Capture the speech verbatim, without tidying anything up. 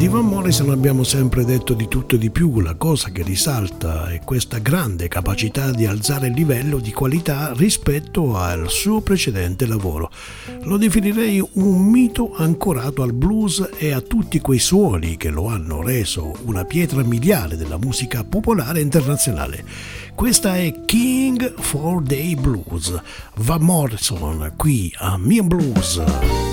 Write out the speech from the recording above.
Di Van Morrison abbiamo sempre detto di tutto e di più, la cosa che risalta è questa grande capacità di alzare il livello di qualità rispetto al suo precedente lavoro. Lo definirei un mito ancorato al blues e a tutti quei suoni che lo hanno reso una pietra miliare della musica popolare internazionale. Questa è King for Day Blues, Van Morrison qui a Me and Blues.